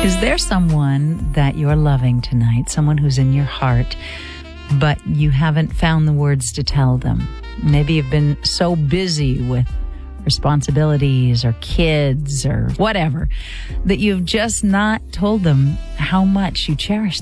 Is there someone that you're loving tonight, someone who's in your heart, but you haven't found the words to tell them? Maybe you've been so busy with responsibilities or kids or whatever that you've just not told them how much you cherish them.